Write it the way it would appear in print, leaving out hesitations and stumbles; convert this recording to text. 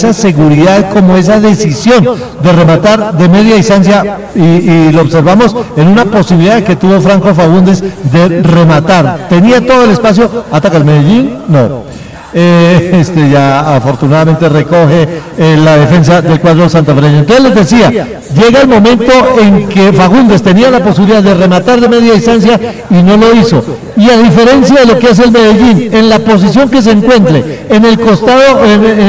esa seguridad como esa decisión de rematar de media distancia y lo observamos en una posibilidad que tuvo Franco Fagundes de rematar. Tenía todo el espacio, ataca el Medellín, no. Ya afortunadamente recoge la defensa del cuadro santafereño. Entonces les decía, llega el momento en que Fagundes tenía la posibilidad de rematar de media distancia y no lo hizo. Y a diferencia de lo que hace el Medellín, en la posición que se encuentre, en el costado,